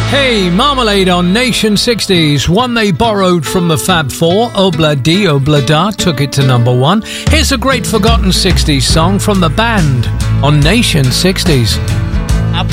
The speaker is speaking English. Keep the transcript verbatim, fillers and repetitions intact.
Hey, Marmalade on Nation sixties, one they borrowed from the Fab Four. Obla Di Obla Da took it to number one. Here's a great forgotten sixties song from the band on Nation sixties.